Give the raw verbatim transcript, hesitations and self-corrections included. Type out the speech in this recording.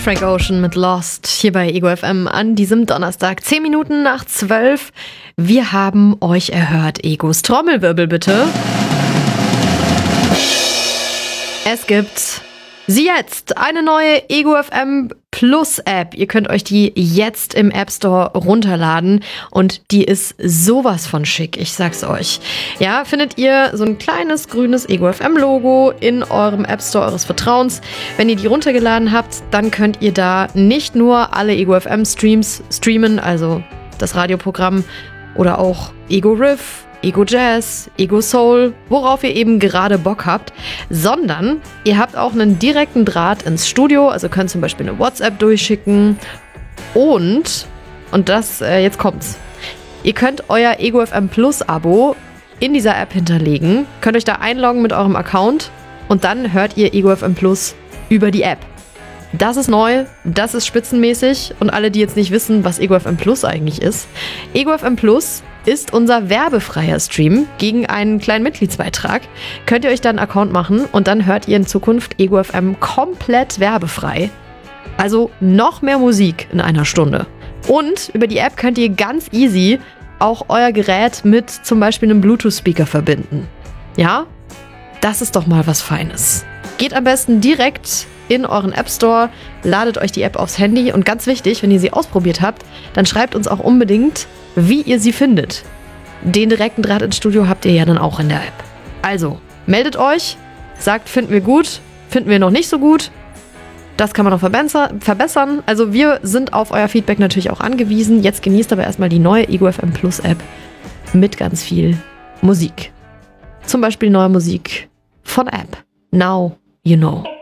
Frank Ocean mit Lost hier bei Ego F M an diesem Donnerstag. Zehn Minuten nach zwölf. Wir haben euch erhört, Egos. Trommelwirbel bitte. Es gibt sie jetzt, eine neue Ego F M Plus App. Ihr könnt euch die jetzt im App Store runterladen und die ist sowas von schick, ich sag's euch. Ja, findet ihr so ein kleines grünes Ego F M Logo in eurem App Store eures Vertrauens. Wenn ihr die runtergeladen habt, dann könnt ihr da nicht nur alle Ego F M Streams streamen, also das Radioprogramm oder auch Ego Riff, Ego Jazz, Ego Soul, worauf ihr eben gerade Bock habt, sondern ihr habt auch einen direkten Draht ins Studio, also könnt zum Beispiel eine WhatsApp durchschicken und, und das, äh, jetzt kommt's, ihr könnt euer Ego F M Plus Abo in dieser App hinterlegen, könnt euch da einloggen mit eurem Account und dann hört ihr Ego F M Plus über die App. Das ist neu, das ist spitzenmäßig und alle, die jetzt nicht wissen, was Ego F M Plus eigentlich ist, Ego F M Plus ist unser werbefreier Stream gegen einen kleinen Mitgliedsbeitrag. Könnt ihr euch dann einen Account machen und dann hört ihr in Zukunft Ego F M komplett werbefrei. Also noch mehr Musik in einer Stunde. Und über die App könnt ihr ganz easy auch euer Gerät mit zum Beispiel einem Bluetooth-Speaker verbinden. Ja? Das ist doch mal was Feines. Geht am besten direkt in euren App Store, ladet euch die App aufs Handy und ganz wichtig, wenn ihr sie ausprobiert habt, dann schreibt uns auch unbedingt, wie ihr sie findet. Den direkten Draht ins Studio habt ihr ja dann auch in der App. Also, meldet euch, sagt, finden wir gut, finden wir noch nicht so gut. Das kann man noch verbessern. Also wir sind auf euer Feedback natürlich auch angewiesen. Jetzt genießt aber erstmal die neue Ego F M Plus App mit ganz viel Musik. Zum Beispiel neue Musik von App. Now you know.